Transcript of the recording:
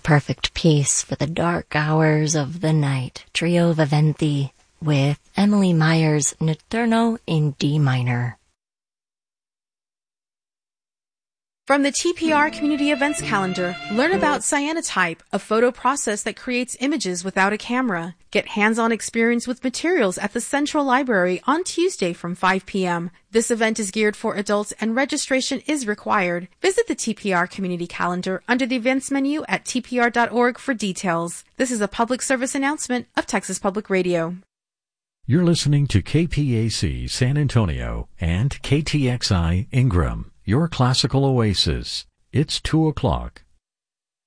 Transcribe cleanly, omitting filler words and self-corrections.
perfect piece for the dark hours of the night. Trio Viventi with Emily Meyer's Notturno in D minor. From the TPR Community Events Calendar, learn about Cyanotype, a photo process that creates images without a camera. Get hands-on experience with materials at the Central Library on Tuesday from 5 p.m. This event is geared for adults and registration is required. Visit the TPR Community Calendar under the events menu at tpr.org for details. This is a public service announcement of Texas Public Radio. You're listening to KPAC San Antonio and KTXI Ingram, your classical oasis. It's 2 o'clock.